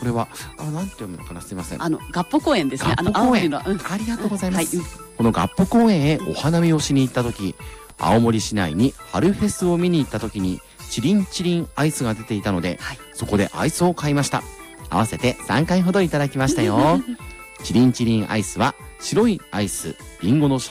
これはなんて読むのかな、すみません。 合浦公園ですね。 合浦公園、 青森の、 ありがとうございます。 はい、 この合浦公園へお花見をしに行った時、青森市内に春フェスを見に行った時にチリンチリンアイスが出ていたので、 はい、 そこでアイスを買いました。合わせて3回ほどいただきましたよ。チリンチリンアイスは白いアイス、リンゴの